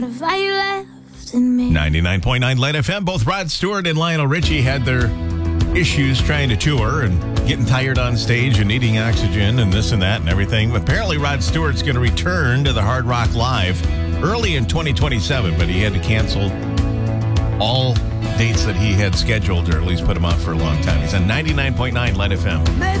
Have I left in me? 99.9 Light FM. Both Rod Stewart and Lionel Richie had their issues trying to tour and getting tired on stage and needing oxygen and this and that and everything. Apparently, Rod Stewart's going to return to the Hard Rock Live early in 2027, but he had to cancel all dates that he had scheduled, or at least put them off for a long time. He's on 99.9 Light FM.